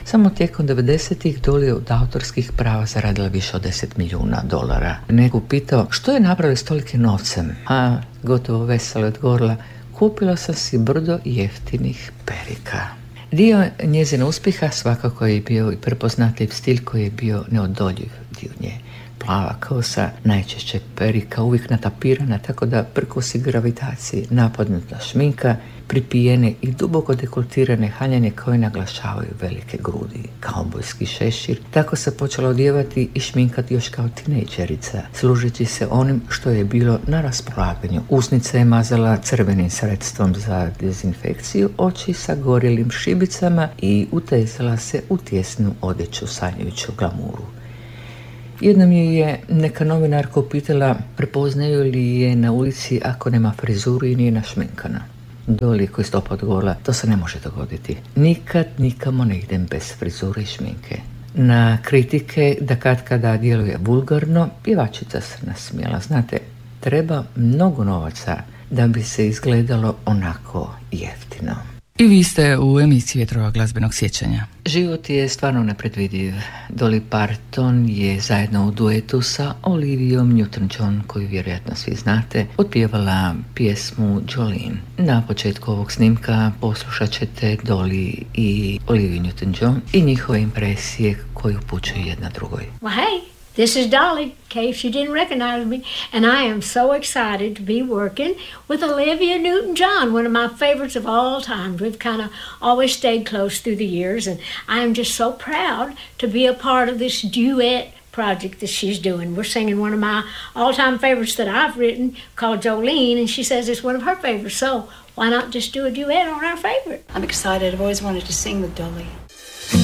Samo tijekom 90-ih Dolly je od autorskih prava zaradila više od $10 milijuna. Neko pitao što je napravila s tolikim novcem, a gotovo veselo odgovorila: kupila sam si brdo jeftinih perika. Dio njezina uspjeha svakako je bio i prepoznatljiv stil koji je bio neodoljiv dio nje. Plava kosa, najčešće perika, uvijek natapirana tako da prkosi gravitaciji, napadnuta šminka, pripijene i duboko dekoltirane haljine koje naglašavaju velike grudi, kaubojski šešir. Tako se počela odjevati i šminkati još kao tinejdžerica, služeći se onim što je bilo na raspolaganju. Usnice je mazala crvenim sredstvom za dezinfekciju, oči sa gorelim šibicama i utezala se u tjesnu odjeću sanjajuću glamuru. Jednom je neka novinarka upitala prepoznaju li je na ulici ako nema frizuru i nije našminkana. Dolly koji stopa odgovorila: to se ne može dogoditi. Nikad nikamo ne idem bez frizure i šminke. Na kritike da katkada djeluje vulgarno, pjevačica se nasmijela. Znate, treba mnogo novaca da bi se izgledalo onako jeftino. I vi ste u emisiji Vjetrova glazbenog sjećanja. Život je stvarno nepredvidiv. Dolly Parton je zajedno u duetu sa Olivijom Newton-John, koju vjerojatno svi znate, otpjevala pjesmu Jolene. Na početku ovog snimka poslušat ćete Dolly i Oliviju Newton-John i njihove impresije koje upućuju jedna drugoj. Well, hey, this is Dolly, in case you didn't recognize me, and I am so excited to be working with Olivia Newton-John, one of my favorites of all time. We've kind of always stayed close through the years, and I am just so proud to be a part of this duet project that she's doing. We're singing one of my all-time favorites that I've written called Jolene, and she says it's one of her favorites, so why not just do a duet on our favorite? I'm excited. I've always wanted to sing with Dolly.